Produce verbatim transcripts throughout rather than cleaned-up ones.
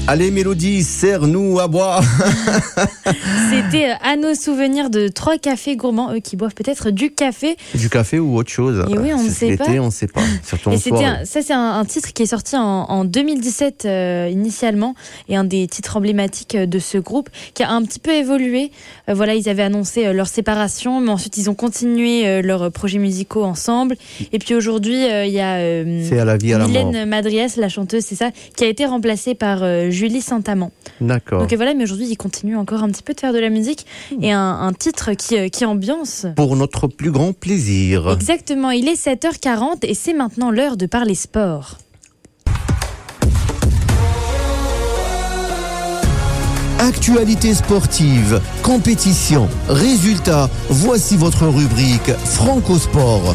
Allez Mélodie, serre-nous à boire. C'était à nos souvenirs de trois cafés gourmands, eux qui boivent peut-être du café. Du café ou autre chose. Et oui, on ne sait l'été, pas. on ne sait pas. Surtout Et en c'était soirée. un, ça, c'est un, un titre qui est sorti en, en deux mille dix-sept euh, initialement, et un des titres emblématiques de ce groupe qui a un petit peu évolué. Euh, voilà, ils avaient annoncé euh, leur séparation, mais ensuite ils ont continué euh, leurs projets musicaux ensemble. Et puis aujourd'hui, euh, il y a euh, C'est à la vie, à la mort. Mylène Madriès, la chanteuse, c'est ça, qui a été remplacée par euh, Julie Saint-Amand. D'accord. Donc euh, voilà, mais aujourd'hui ils continuent encore un petit peu de faire de la musique et un, un titre qui, euh, qui ambiance. Pour notre plus grand plaisir. Exactement, il est sept heures quarante et c'est maintenant l'heure de parler sport. Actualité sportive, compétition, résultats, voici votre rubrique Franco Sport.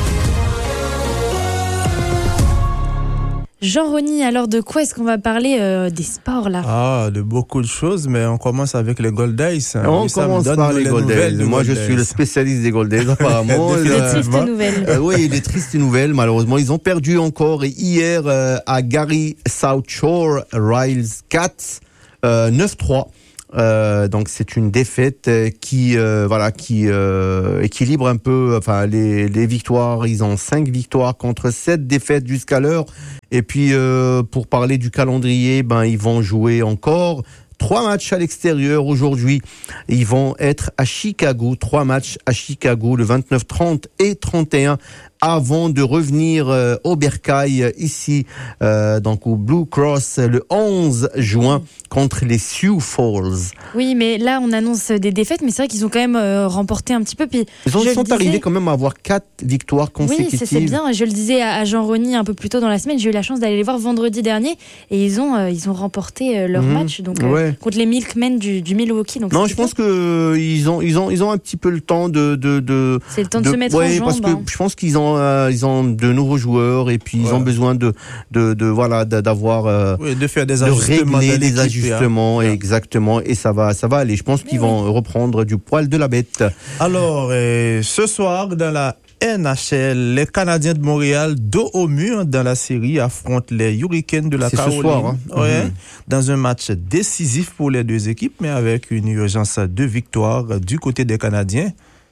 Jean Rony, alors de quoi est-ce qu'on va parler euh, des sports là? Ah, de beaucoup de choses, mais on commence avec les Gold Days. On Oui, ça me commence donne par les les Gold nouvelles Days. du Moi, Gold je suis Days. le spécialiste des Gold Days, apparemment. Des Euh, tristes nouvelles. Euh, oui, des tristes nouvelles, malheureusement. Ils ont perdu encore hier euh, à Gary South Shore Riles Cats euh, neuf trois. Euh, donc c'est une défaite euh, qui euh, voilà qui euh, équilibre un peu enfin les, les victoires. Ils ont cinq victoires contre sept défaites jusqu'à l'heure. Et puis euh, pour parler du calendrier, ben ils vont jouer encore trois matchs à l'extérieur aujourd'hui. Ils vont être à Chicago, trois matchs à Chicago le vingt-neuf, trente et trente et un avant de revenir euh, au Bercail ici euh, donc au Blue Cross le onze juin contre les Sioux Falls. Oui, mais là on annonce des défaites, mais c'est vrai qu'ils ont quand même euh, remporté un petit peu. Puis Ils ont- je ils sont le disais- arrivés quand même à avoir quatre victoires Oui, consécutives. c'est, c'est bien. Je le disais à, à Jean Rony un peu plus tôt dans la semaine. J'ai eu la chance d'aller les voir vendredi dernier et ils ont euh, ils ont remporté euh, leur Mhm. match donc euh, Ouais. contre les Milkmen du, du Milwaukee. Donc Non, c'était je pense bien. que euh, ils ont ils ont ils ont un petit peu le temps de de de C'est le temps de, se mettre ouais, en parce jambe. que hein. je pense qu'ils ont euh, ils ont de nouveaux joueurs et puis ils Ouais. ont besoin de de de voilà de- d'avoir euh, Oui, de faire des de ajustements régler dans des l'équipe, ajustements hein. exactement et ça va ça va aller. Je pense qu'ils vont reprendre du poil de la bête. Alors, euh, ce soir, dans la N H L, les Canadiens de Montréal, dos au mur dans la série, affrontent les Hurricanes de la C'est ce Caroline. soir, hein. Ouais, Mhm. dans un match décisif pour les deux équipes, mais avec une urgence de victoire du côté des Canadiens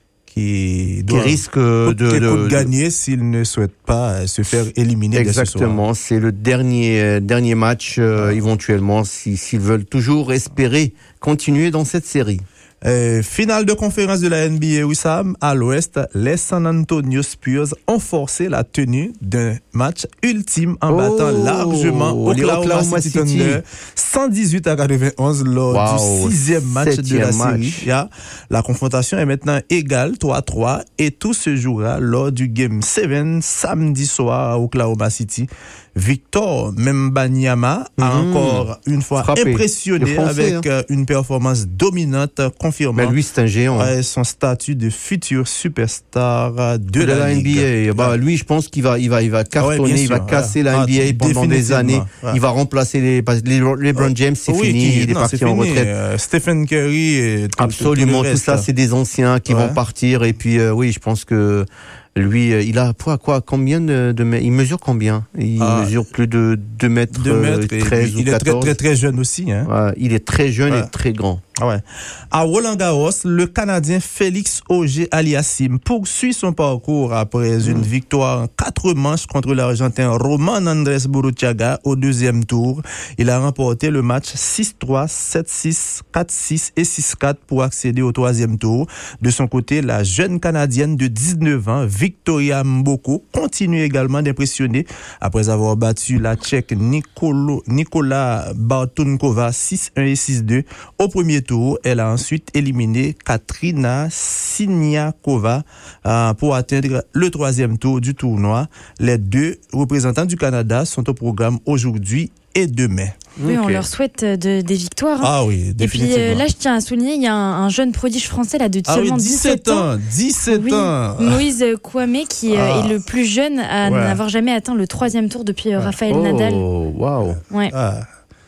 qui Qui doivent risque de, coûte que de- coûte de- gagner s'ils ne souhaitent pas se faire éliminer dès ce soir. exactement. C'est le dernier euh, dernier match euh, éventuellement si s'ils veulent toujours espérer continuer dans cette série. Euh, finale de conférence de la N B A, Wissam, à l'ouest, les San Antonio Spurs ont forcé la tenue d'un match ultime en Oh, battant largement les Oklahoma, Oklahoma City City. Thunder cent dix-huit à quatre-vingt-onze lors Wow, du sixième match de la septième série. match. Yeah. La confrontation est maintenant égale trois à trois et tout se jouera lors du Game sept samedi soir à Oklahoma City. Victor Mbanyama a Mhm. encore une fois Frappé. Le impressionné Français, avec hein. euh, une performance dominante confirmant Mais lui c'est un géant. ouais, son statut de futur superstar de, de la, la, Ligue. N B A. Bah, Ouais. lui, je pense qu'il va, il va, il va cartonner, bien il va sûr, casser ouais. la Ah, N B A pendant des définitivement, années. ouais. Il va remplacer les, parce que les LeBron James, c'est Oui, fini, qui- il est non, parti c'est en fini. retraite. Euh, Stephen Curry et tout- Absolument, tout, le tout ça, reste. c'est des anciens qui Ouais. vont partir. Et puis, euh, oui, je pense que lui, euh, il a quoi, quoi, combien de, de mètres? Il mesure combien? Il Ah, mesure plus de deux mètres, deux mètres, et treize puis ou il est très, quatorze. très très jeune aussi. Hein. Ouais, il est très jeune Ouais. et très grand. Ah ouais. À Roland-Garros, le Canadien Félix Auger-Aliassime poursuit son parcours après une victoire en quatre manches contre l'Argentin Roman Andrés Burruchaga au deuxième tour. Il a remporté le match six trois, sept six, quatre six et six quatre pour accéder au troisième tour. De son côté, la jeune Canadienne de dix-neuf ans, Victoria Mboko, continue également d'impressionner après avoir battu la Tchèque Nicolo, Nicola Bartunkova six un et six deux au premier tour. Elle a ensuite éliminé Katrina Siniakova euh, pour atteindre le troisième tour du tournoi. Les deux représentants du Canada sont au programme aujourd'hui et demain. Oui, on Ok. leur souhaite euh, de- des victoires. hein. Ah oui, Et puis définitivement. euh, là, je tiens à souligner, il y a un, un jeune prodige français là de ah oui, seulement dix-sept ans, dix-sept Oui, ans. Moïse Kouamé, qui euh, Ah. est le plus jeune à Ouais. n'avoir jamais atteint le troisième tour depuis euh, Raphaël Oh, Nadal. waouh. Ouais. Ah.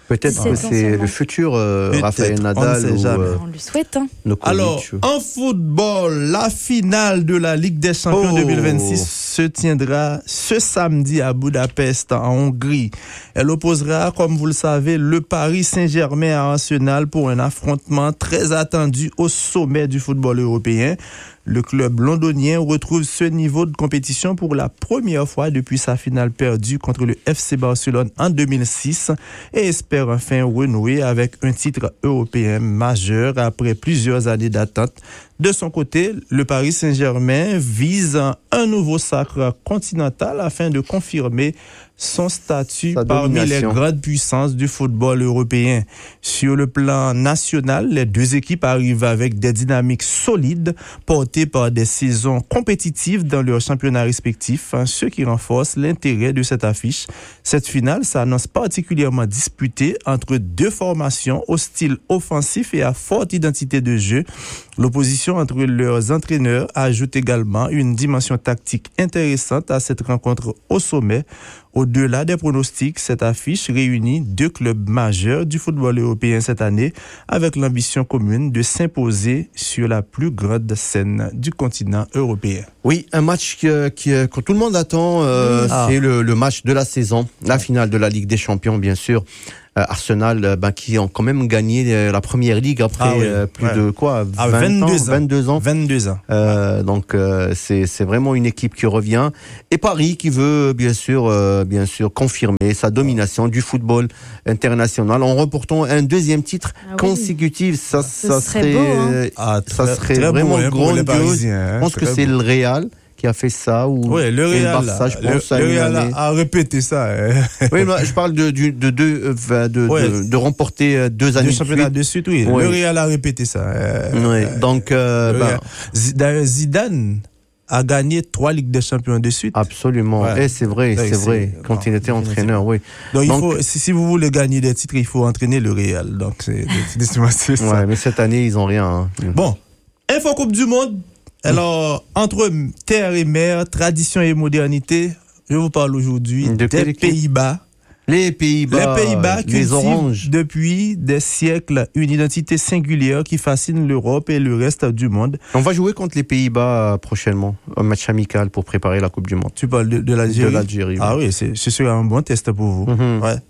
Peut-être que dix-sept ans c'est seulement. le futur euh, Peut-être, Rafael on ne Nadal sait ou jamais. euh, On lui souhaite. Hein. Nokovic. Alors, en football, la finale de la Ligue des Champions Oh. deux mille vingt-six se tiendra ce samedi à Budapest, en Hongrie. Elle opposera, comme vous le savez, le Paris Saint-Germain à Arsenal pour un affrontement très attendu au sommet du football européen. Le club londonien retrouve ce niveau de compétition pour la première fois depuis sa finale perdue contre le F C Barcelone en deux mille six et espère enfin renouer avec un titre européen majeur après plusieurs années d'attente. De son côté, le Paris Saint-Germain vise un nouveau sacre continental afin de confirmer son statut Sa parmi les domination. grandes puissances du football européen. Sur le plan national, les deux équipes arrivent avec des dynamiques solides portées par des saisons compétitives dans leurs championnats respectifs, hein, ce qui renforce l'intérêt de cette affiche. Cette finale s'annonce particulièrement disputée entre deux formations au style offensif et à forte identité de jeu. L'opposition entre leurs entraîneurs ajoute également une dimension tactique intéressante à cette rencontre au sommet. Au-delà des pronostics, cette affiche réunit deux clubs majeurs du football européen cette année avec l'ambition commune de s'imposer sur la plus grande scène du continent européen. Oui, un match que, qui, que tout le monde attend, euh, Ah. c'est le, le match de la saison, la finale de la Ligue des Champions, bien sûr. Euh, Arsenal, euh, ben, qui ont quand même gagné euh, la première ligue après Ah oui, euh, plus ouais. de quoi, À vingt vingt-deux ans, ans. vingt-deux ans. vingt-deux ans. Euh, donc euh, c'est c'est vraiment une équipe qui revient et Paris qui veut bien sûr euh, bien sûr confirmer sa domination du football international en remportant un deuxième titre Ah oui. consécutif. Ça, ça serait serait beau, hein. euh, Ah, ça très- serait très beau, vraiment hein, pour les grandiose. Parisiens, hein, Je pense que très c'est beau. le Real qui a fait ça ou Oui, le et Real, Barça, je le- pense, à le une Real année. a, a répété ça. hein. Oui, mais je parle de du- de deux euh, de, Ouais. de, de remporter euh, deux années Deux de championnats suite. de suite, oui. Oui. Le Real a répété ça. euh, Ouais, donc euh, le ben, Real. Z- D'ailleurs, Zidane a gagné trois Ligues des Champions de suite. absolument. Ouais. Et c'est vrai, Oui, c'est c'est- vrai. Quand non, il était entraîneur, oui. Donc, il Donc- faut, si, si vous voulez gagner des titres, il faut entraîner le Real. Donc, c'est c'est- c'est ça. Ouais, mais cette année, ils ont rien. hein. Bon, Info Coupe du Monde. Alors, entre terre et mer, tradition et modernité, je vous parle aujourd'hui De des quelle équipe? Pays-Bas. Les Pays-Bas, Les Pays-Bas les cultivent oranges. depuis des siècles une identité singulière qui fascine l'Europe et le reste du monde. On va jouer contre les Pays-Bas euh, prochainement, un match amical pour préparer la Coupe du Monde. Tu parles de, de l'Algérie. De l'Algérie, Ah oui, c'est, ce sera un bon test pour vous. Mhm. Ouais.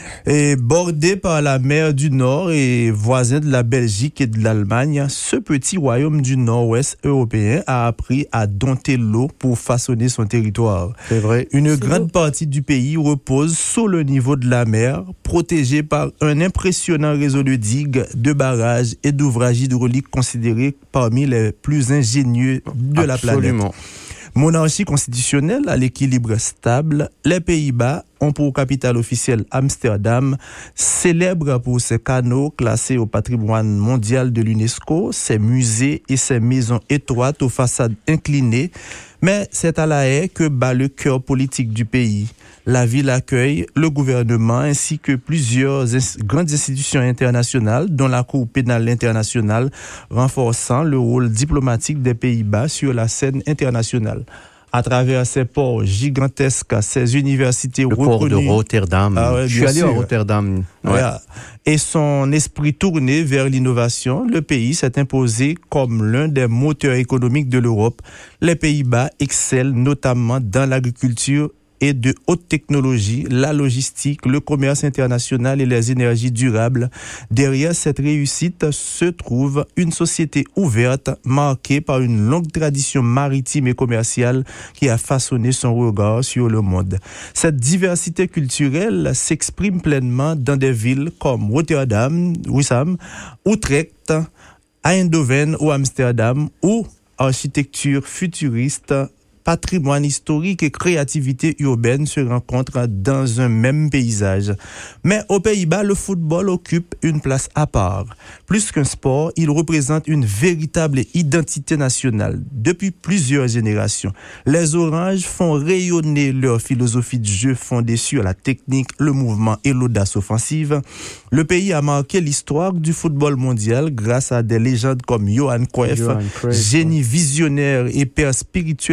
Et bordé par la mer du Nord et voisin de la Belgique et de l'Allemagne, ce petit royaume du Nord-Ouest européen a appris à dompter l'eau pour façonner son territoire. C'est vrai. Une C'est grande beau. partie du pays repose sous le niveau de la mer, protégée par un impressionnant réseau de digues, de barrages et d'ouvrages hydrauliques considérés parmi les plus ingénieux de la planète. Absolument. Monarchie constitutionnelle à l'équilibre stable, les Pays-Bas ont pour capitale officielle Amsterdam, célèbre pour ses canaux classés au patrimoine mondial de l'UNESCO, ses musées et ses maisons étroites aux façades inclinées. Mais c'est à La Haye que bat le cœur politique du pays. La ville accueille le gouvernement ainsi que plusieurs ins- grandes institutions internationales, dont la Cour pénale internationale, renforçant le rôle diplomatique des Pays-Bas sur la scène internationale. À travers ses ports gigantesques, ses universités Le port de reconnues, Rotterdam. Ah ouais, Je suis bien allé sûr. à Rotterdam. Ouais. voilà, et son esprit tourné vers l'innovation, le pays s'est imposé comme l'un des moteurs économiques de l'Europe. Les Pays-Bas excellent notamment dans l'agriculture et de haute technologie, la logistique, le commerce international et les énergies durables. Derrière cette réussite se trouve une société ouverte, marquée par une longue tradition maritime et commerciale qui a façonné son regard sur le monde. Cette diversité culturelle s'exprime pleinement dans des villes comme Rotterdam, Wissam, Utrecht, Eindhoven ou Amsterdam, où architecture futuriste, patrimoine historique et créativité urbaine se rencontrent dans un même paysage. Mais aux Pays-Bas, le football occupe une place à part. Plus qu'un sport, il représente une véritable identité nationale. Depuis plusieurs générations, les Oranges font rayonner leur philosophie de jeu fondée sur la technique, le mouvement et l'audace offensive. Le pays a marqué l'histoire du football mondial grâce à des légendes comme Johan Cruyff, Johan Cruyff, génie visionnaire et père spirituel du football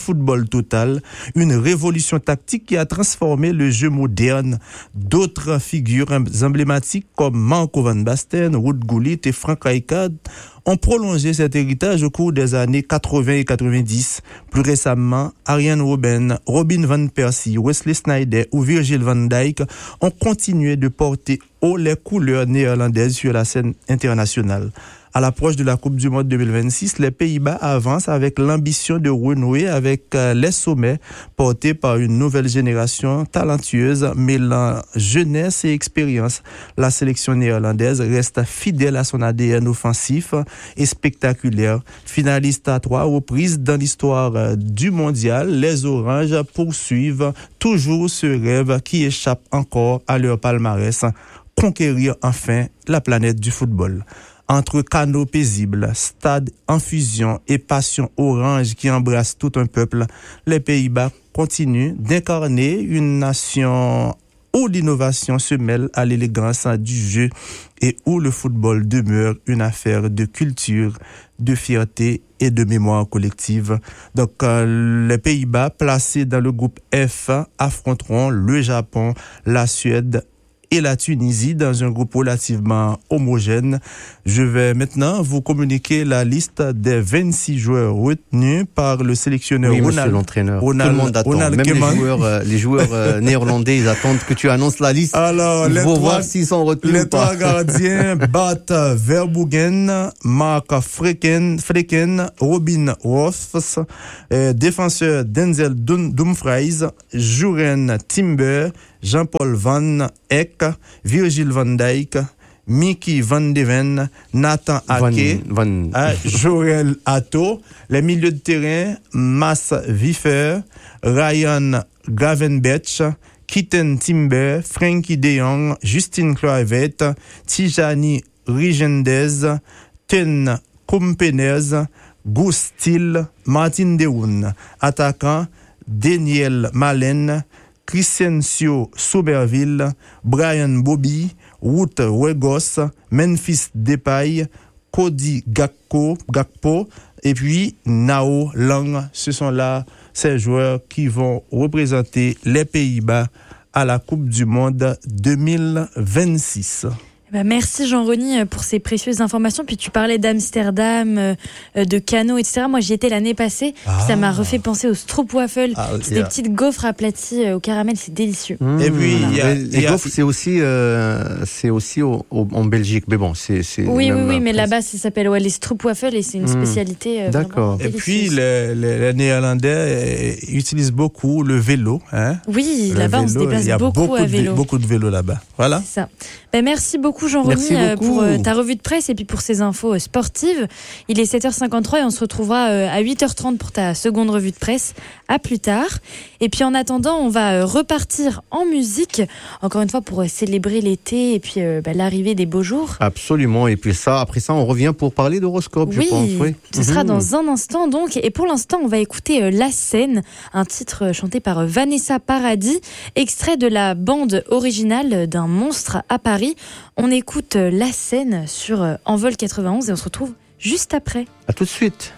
football total, une révolution tactique qui a transformé le jeu moderne. D'autres figures emblématiques comme Marco van Basten, Ruud Gullit et Frank Rijkaard ont prolongé cet héritage au cours des années quatre-vingts et quatre-vingt-dix. Plus récemment, Arjen Robben, Robin van Persie, Wesley Sneijder ou Virgil van Dijk ont continué de porter haut les couleurs néerlandaises sur la scène internationale. À l'approche de la Coupe du Monde deux mille vingt-six, les Pays-Bas avancent avec l'ambition de renouer avec les sommets portés par une nouvelle génération talentueuse mêlant jeunesse et expérience. La sélection néerlandaise reste fidèle à son A D N offensif et spectaculaire. Finaliste à trois reprises dans l'histoire du mondial, les Oranges poursuivent toujours ce rêve qui échappe encore à leur palmarès, conquérir enfin la planète du football. Entre canaux paisibles, stades en fusion et passion orange qui embrasse tout un peuple, les Pays-Bas continuent d'incarner une nation où l'innovation se mêle à l'élégance du jeu et où le football demeure une affaire de culture, de fierté et de mémoire collective. Donc, euh, les Pays-Bas, placés dans le groupe F, affronteront le Japon, la Suède et la Tunisie dans un groupe relativement homogène. Je vais maintenant vous communiquer la liste des vingt-six joueurs retenus par le sélectionneur oui, Ronald. l'entraîneur. Ronald, Tout le monde attend. Ronald Même Koeman. les joueurs, euh, les joueurs euh, néerlandais, ils attendent que tu annonces la liste. Alors, Il les faut trois, voir s'ils sont retenus les ou pas. trois gardiens, Bart Verboegen, Mark Freken, Freken, Robin Roths, euh, défenseur Denzel Dum- Dumfries, Juren Timber, Jean-Paul Van Eyck, Virgil van Dijk, Mickey Van de Ven, Nathan Ake, Van, Van... hein, Joël Atto, les milieux de terrain, Mas Wiefer, Ryan Gravenberch, Kitten Timber, Frankie de Jong, Justin Kluivert, Tijani Rigendez, Ten Kompenez, Gus Til, Martin Dehoun. Attaquant, Daniel Malen, Crescencio Soberville, Brian Bobby, Ruth Weghorst, Memphis Depay, Cody Gakpo, Gakpo et puis Nao Lang. Ce sont là ces joueurs qui vont représenter les Pays-Bas à la Coupe du Monde deux mille vingt-six. Bah merci Jean-Rony pour ces précieuses informations. Puis tu parlais d'Amsterdam, euh, de canaux, et cetera. Moi j'y étais l'année passée. Ah. Ça m'a refait penser au stroopwafel. Ah, c'est yeah. des petites gaufres aplaties euh, au caramel, c'est délicieux. Mmh. Et puis, il y a- les il y a- gaufres, c'est aussi, euh, c'est aussi au, au, en Belgique. Mais bon, c'est. c'est Oui, oui, même oui, mais presque- là-bas ça s'appelle ouais, les stroopwafels et c'est une Mmh. spécialité. Euh, D'accord. vraiment Et puis, délicieuse. les, les, les Néerlandais euh, utilisent beaucoup le vélo. Hein? Oui, Le là-bas on se vélo, déplace il y a beaucoup, beaucoup à de, vélo. beaucoup de vélos là-bas. Voilà. C'est ça. Ben, merci beaucoup Jean-Rony Merci euh, beaucoup. pour euh, ta revue de presse et puis pour ces infos euh, sportives. Il est sept heures cinquante-trois et on se retrouvera euh, à huit heures trente pour ta seconde revue de presse. À plus tard. Et puis en attendant, on va euh, repartir en musique, encore une fois pour euh, célébrer l'été et puis euh, bah, l'arrivée des beaux jours. Absolument. Et puis ça, après ça, on revient pour parler d'horoscope, je Oui, pense. Oui, ce sera Mhm. dans un instant donc. Et pour l'instant, on va écouter euh, La Scène, un titre euh, chanté par euh, Vanessa Paradis, extrait de la bande originale d'un monstre à Paris. On écoute euh, La Scène sur euh, Envol quatre-vingt-onze et on se retrouve juste après. À tout de suite.